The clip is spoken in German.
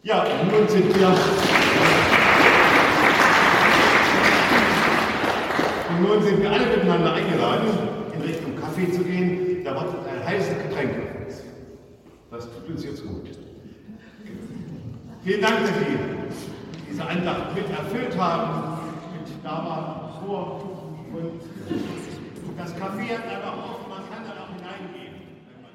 Ja, nun sind wir alle miteinander eingeladen, in Richtung Kaffee zu gehen. Da wartet ein heißes Getränk auf uns. Das tut uns jetzt gut. Vielen Dank, dass Sie diese Andacht mit erfüllt haben, mit da waren vor. Und das Kaffee hat aber auch